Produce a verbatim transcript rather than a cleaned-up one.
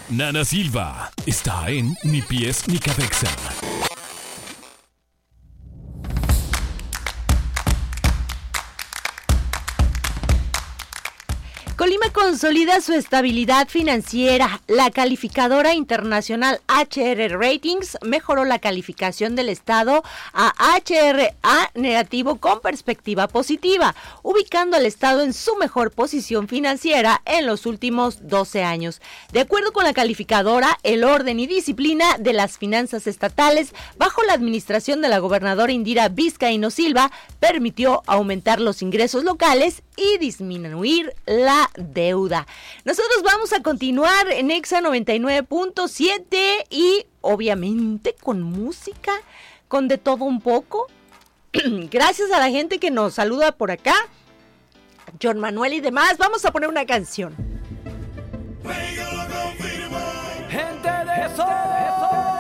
Nana Silva está en Ni Pies Ni Cabeza. Colima consolida su estabilidad financiera. La calificadora internacional H R Ratings mejoró la calificación del estado a H R A negativo con perspectiva positiva, ubicando al estado en su mejor posición financiera en los últimos doce años. De acuerdo con la calificadora, el orden y disciplina de las finanzas estatales bajo la administración de la gobernadora Indira Vizcaíno Silva permitió aumentar los ingresos locales y disminuir la deuda. Nosotros vamos a continuar en Exa noventa y nueve punto siete y obviamente con música, con de todo un poco. Gracias a la gente que nos saluda por acá, John Manuel y demás. Vamos a poner una canción. Gente de sol.